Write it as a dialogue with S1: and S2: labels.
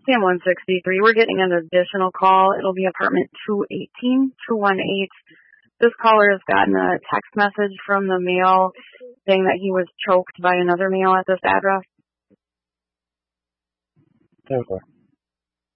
S1: Sam 163, we're getting an additional call. It'll be apartment 218. This caller has gotten a text message from the male saying that he was choked by another male at this address.
S2: Okay.